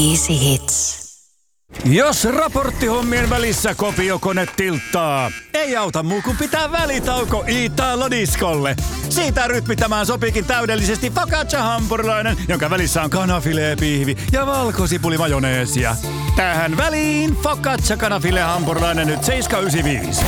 Easy Hits. Jos raporttihommien välissä kopiokone tilttaa, ei auta muu kuin pitää välitauko Italo-diskolle. Siitä rytmittämään sopiikin täydellisesti focaccia-hampurilainen, jonka välissä on kanafilee-pihvi ja valkosipulimajoneesia. Tähän väliin focaccia-kanafilee-hampurilainen nyt 7,95.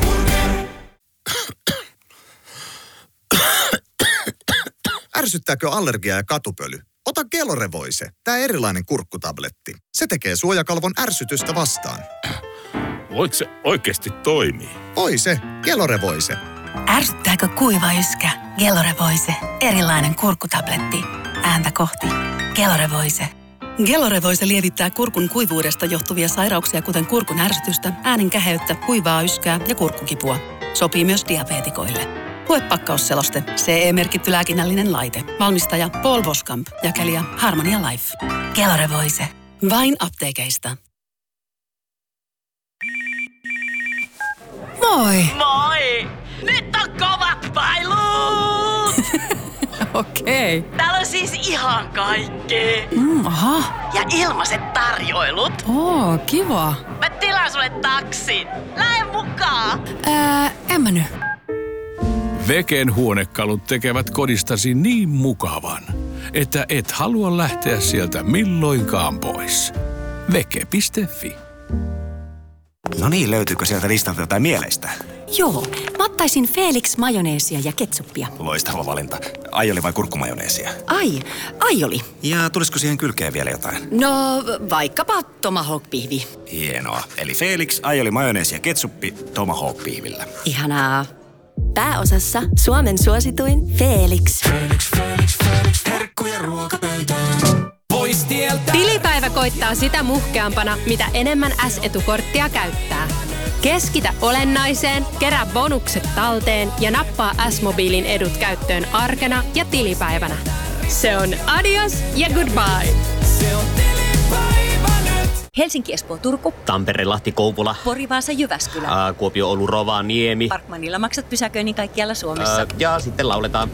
Ärsyttääkö allergia ja katupöly? Ota Gelorevoise, tää erilainen kurkkutabletti. Se tekee suojakalvon ärsytystä vastaan. Voiko se oikeasti toimii? Oi se, Gelorevoise. Ärsyttääkö kuiva yskä? Gelorevoise. Erilainen kurkkutabletti. Ääntä kohti. Gelorevoise. Gelorevoise lievittää kurkun kuivuudesta johtuvia sairauksia, kuten kurkun ärsytystä, äänen käheyttä, kuivaa yskää ja kurkkukipua. Sopii myös diabeetikoille. Lue pakkausseloste. CE-merkitty lääkinnällinen laite. Valmistaja Paul Boskamp. Jakelija Harmonia Life. Gelorevoise. Vain apteekeista. Moi! Moi! Nyt on kovat pailut! Okei. Okay. Täällä on siis ihan kaikkea. Aha. Ja ilmaiset tarjoilut. Oo, kiva. Mä tilaan sulle taksin. Lähde mukaan. En mä nyt. Veken huonekalut tekevät kodistasi niin mukavan, että et halua lähteä sieltä milloinkaan pois. Veke.fi. No niin, löytyykö sieltä listalta jotain mieleistä? Joo, mä ottaisin Felix majoneesia ja ketsuppia. Loistava valinta. Aioli vai kurkkumajoneesia? Aioli. Ja tulisiko siihen kylkeen vielä jotain? No, vaikkapa tomahawk-pihvi. Hienoa. Eli Felix, aioli, majoneesi ja ketsuppi tomahawk-pihvillä. Ihanaa. Pääosassa Suomen suosituin Felix. Herkkuja ruokapöytään. Tilipäivä koittaa sitä muhkeampana, mitä enemmän S-etukorttia käyttää. Keskitä olennaiseen, kerää bonukset talteen ja nappaa S-mobiilin edut käyttöön arkena ja tilipäivänä. Se on adios ja goodbye. Se on tilipäivä nyt. Helsinki, Espoo, Turku. Tampere, Lahti, Kouvola. Pori, Vaasa, Jyväskylä. Kuopio, Oulu, Rovaniemi. Parkmanilla maksat pysäköinnin kaikkialla Suomessa. Ja sitten lauletaan.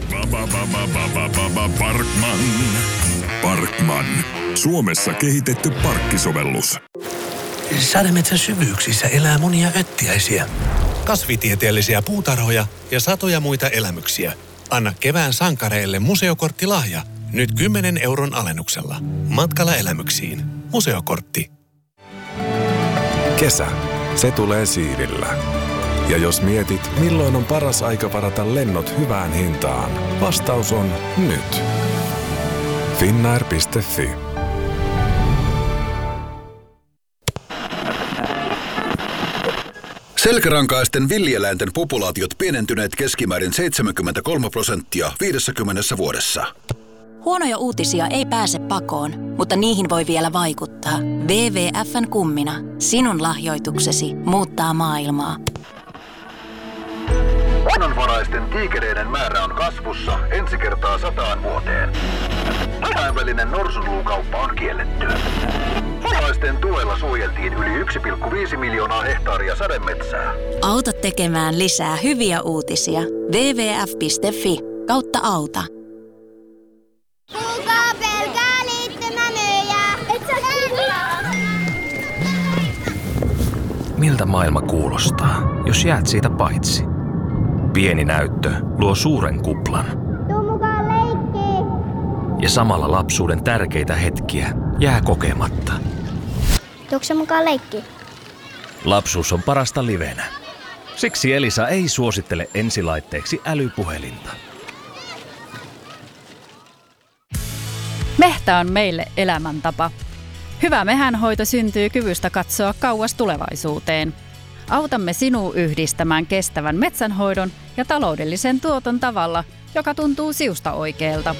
Parkman. Suomessa kehitetty parkkisovellus. Sademetsän syvyyksissä elää monia öttiäisiä, kasvitieteellisiä puutarhoja ja satoja muita elämyksiä. Anna kevään sankareille museokorttilahja. Nyt 10 € alennuksella. Matkalla elämyksiin. Museokortti. Kesä. Se tulee siivillä. Ja jos mietit, milloin on paras aika varata lennot hyvään hintaan, vastaus on nyt. Finnair.fi. Selkärankaisten villieläinten populaatiot pienentyneet keskimäärin 73% 50 vuodessa. Huonoja uutisia ei pääse pakoon, mutta niihin voi vielä vaikuttaa. WWF:n kummina. Sinun lahjoituksesi muuttaa maailmaa. Luonnonvaraisten tiikereiden määrä on kasvussa ensi kertaa 100 vuoteen. Kansainvälinen norsunluukauppa on kielletty. Suomalaisten tuella suojeltiin yli 1,5 miljoonaa hehtaaria sademetsää. Auta tekemään lisää hyviä uutisia. wwf.fi/auta. Kuka pelkää liittymämyyjää? Et sä Miltä maailma kuulostaa, jos jäät siitä paitsi? Pieni näyttö luo suuren kuplan. Tuu mukaan leikkiin. Ja samalla lapsuuden tärkeitä hetkiä jää kokematta. Tuutko mukaan leikkiin? Lapsuus on parasta livenä. Siksi Elisa ei suosittele ensilaitteeksi älypuhelinta. Mehtä on meille elämäntapa. Hyvä mehänhoito syntyy kyvystä katsoa kauas tulevaisuuteen. Autamme sinua yhdistämään kestävän metsänhoidon ja taloudellisen tuoton tavalla, joka tuntuu siusta oikealta.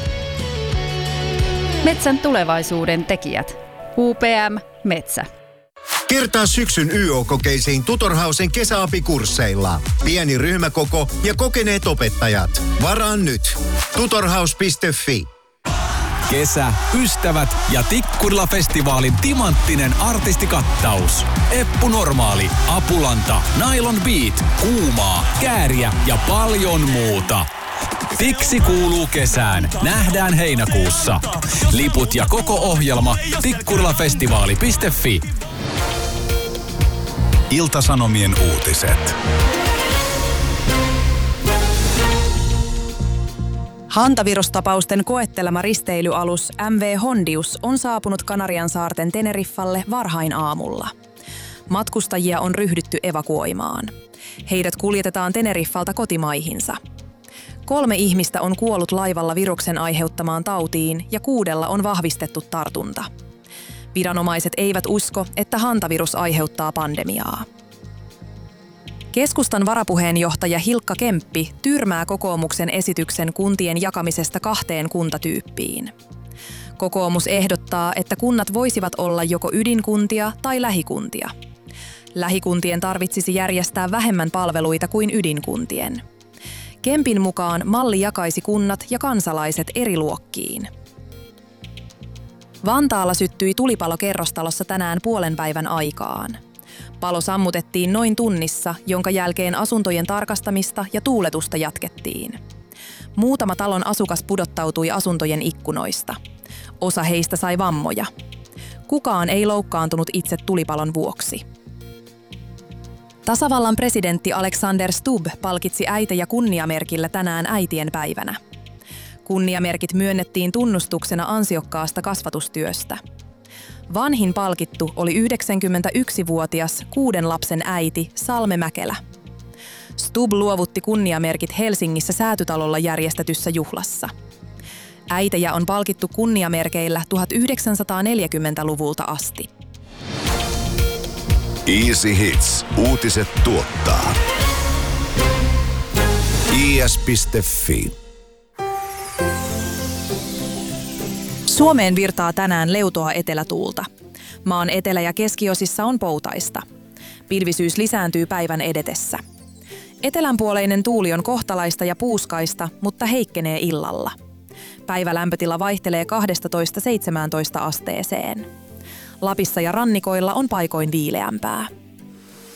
Metsän tulevaisuuden tekijät. UPM Metsä. Kertaa syksyn YO-kokeisiin Tutorhausen kesäapikursseilla. Pieni ryhmäkoko ja kokeneet opettajat. Varaa nyt. Tutorhaus.fi. Kesä, ystävät ja Tikkurila-festivaalin timanttinen artistikattaus. Eppu Normaali, Apulanta, Nylon Beat, Kuumaa, Kääriä ja paljon muuta. Tiksi kuuluu kesään. Nähdään heinäkuussa. Liput ja koko ohjelma tikkurilafestivaali.fi. Ilta-Sanomien uutiset. Hantavirustapausten koettelema risteilyalus MV Hondius on saapunut Kanariansaarten Teneriffalle varhain aamulla. Matkustajia on ryhdytty evakuoimaan. Heidät kuljetetaan Teneriffalta kotimaihinsa. 3 ihmistä on kuollut laivalla viruksen aiheuttamaan tautiin ja 6 on vahvistettu tartunta. Viranomaiset eivät usko, että hantavirus aiheuttaa pandemiaa. Keskustan varapuheenjohtaja Hilkka Kemppi tyrmää kokoomuksen esityksen kuntien jakamisesta 2 kuntatyyppiin. Kokoomus ehdottaa, että kunnat voisivat olla joko ydinkuntia tai lähikuntia. Lähikuntien tarvitsisi järjestää vähemmän palveluita kuin ydinkuntien. Kempin mukaan malli jakaisi kunnat ja kansalaiset eri luokkiin. Vantaalla syttyi tulipalo kerrostalossa tänään puolen päivän aikaan. Palo sammutettiin noin tunnissa, jonka jälkeen asuntojen tarkastamista ja tuuletusta jatkettiin. Muutama talon asukas pudottautui asuntojen ikkunoista. Osa heistä sai vammoja. Kukaan ei loukkaantunut itse tulipalon vuoksi. Tasavallan presidentti Alexander Stubb palkitsi äitejä kunniamerkillä tänään äitien päivänä. Kunniamerkit myönnettiin tunnustuksena ansiokkaasta kasvatustyöstä. Vanhin palkittu oli 91-vuotias 6 lapsen äiti Salme Mäkelä. Stubb luovutti kunniamerkit Helsingissä Säätytalolla järjestetyssä juhlassa. Äitejä on palkittu kunniamerkeillä 1940-luvulta asti. Easy Hits. Uutiset tuottaa. is.fi. Suomeen virtaa tänään leutoa etelätuulta. Maan etelä- ja keskiosissa on poutaista. Pilvisyys lisääntyy päivän edetessä. Etelänpuoleinen tuuli on kohtalaista ja puuskaista, mutta heikkenee illalla. Päivälämpötila vaihtelee 12–17 asteeseen. Lapissa ja rannikoilla on paikoin viileämpää.